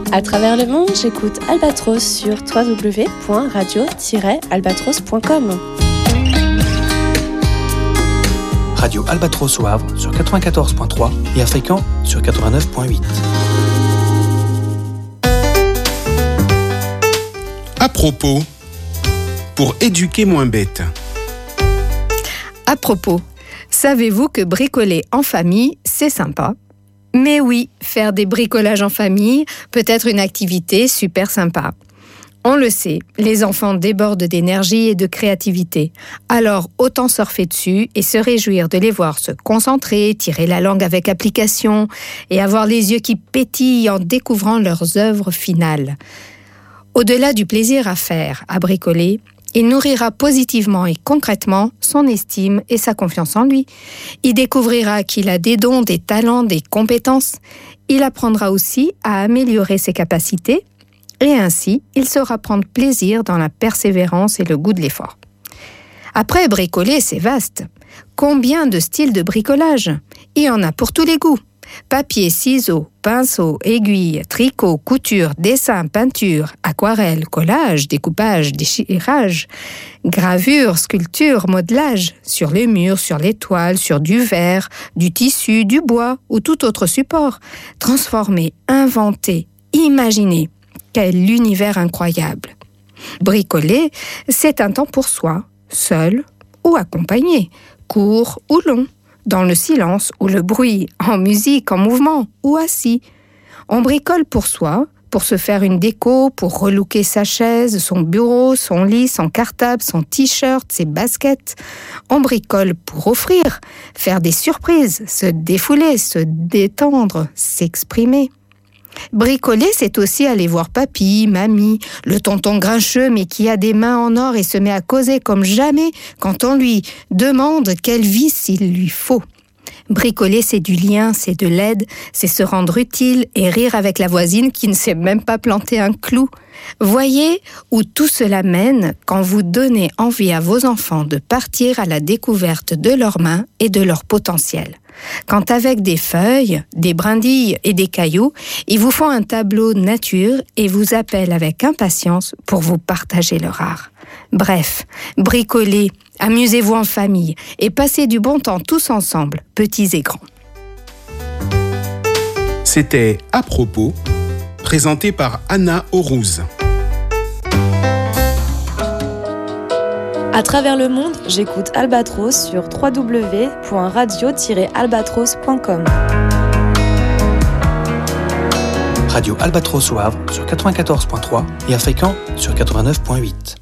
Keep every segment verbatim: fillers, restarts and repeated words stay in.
À travers le monde, j'écoute Albatros sur w w w point radio tiret albatros point com. Radio Albatros au Havre sur quatre-vingt-quatorze point trois et à Fréquent sur quatre-vingt-neuf point huit. À propos, pour éduquer moins bête. À propos, savez-vous que bricoler en famille, c'est sympa ? Mais oui, faire des bricolages en famille peut être une activité super sympa. On le sait, les enfants débordent d'énergie et de créativité. Alors, autant surfer dessus et se réjouir de les voir se concentrer, tirer la langue avec application et avoir les yeux qui pétillent en découvrant leurs œuvres finales. Au-delà du plaisir à faire, à bricoler, il nourrira positivement et concrètement son estime et sa confiance en lui. Il découvrira qu'il a des dons, des talents, des compétences. Il apprendra aussi à améliorer ses capacités et ainsi, il saura prendre plaisir dans la persévérance et le goût de l'effort. Après, bricoler, c'est vaste. Combien de styles de bricolage ? Il y en a pour tous les goûts. Papier, ciseaux, pinceau, aiguille, tricot, couture, dessin, peinture, aquarelle, collage, découpage, déchirage, gravure, sculpture, modelage, sur les murs, sur les toiles, sur du verre, du tissu, du bois ou tout autre support. Transformer, inventer, imaginer. Quel univers incroyable! Bricoler, c'est un temps pour soi, seul ou accompagné, court ou long, dans le silence ou le bruit, en musique, en mouvement ou assis. On bricole pour soi, pour se faire une déco, pour relooker sa chaise, son bureau, son lit, son cartable, son t-shirt, ses baskets. On bricole pour offrir, faire des surprises, se défouler, se détendre, s'exprimer. Bricoler, c'est aussi aller voir papy, mamie, le tonton grincheux mais qui a des mains en or et se met à causer comme jamais quand on lui demande quel vice il lui faut. Bricoler, c'est du lien, c'est de l'aide, c'est se rendre utile et rire avec la voisine qui ne sait même pas planter un clou. Voyez où tout cela mène quand vous donnez envie à vos enfants de partir à la découverte de leurs mains et de leur potentiel. Quand avec des feuilles, des brindilles et des cailloux, ils vous font un tableau nature et vous appellent avec impatience pour vous partager leur art. Bref, bricolez, amusez-vous en famille et passez du bon temps tous ensemble, petits et grands. C'était À propos, présenté par Anna Aurouz. À travers le monde, j'écoute Albatros sur w w w point radio tiret albatros point com. Radio Albatros au Havre sur quatre-vingt-quatorze point trois et à Fréquent sur quatre-vingt-neuf point huit.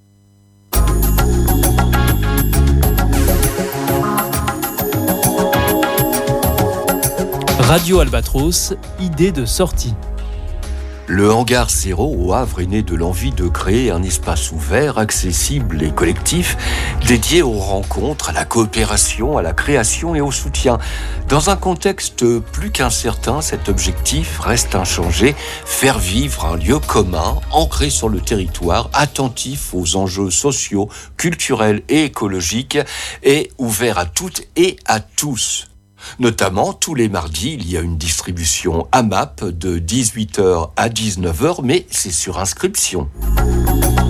Radio Albatros, idée de sortie. Le Hangar Zéro au Havre est né de l'envie de créer un espace ouvert, accessible et collectif, dédié aux rencontres, à la coopération, à la création et au soutien. Dans un contexte plus qu'incertain, cet objectif reste inchangé, faire vivre un lieu commun, ancré sur le territoire, attentif aux enjeux sociaux, culturels et écologiques, et ouvert à toutes et à tous. Notamment, tous les mardis, il y a une distribution A M A P de dix-huit heures à dix-neuf heures, mais c'est sur inscription.